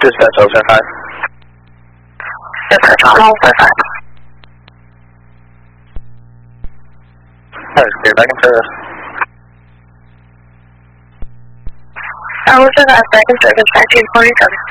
Dispatch 075. Dispatch 075. Alright, clear back in service. I was in that second service 1947.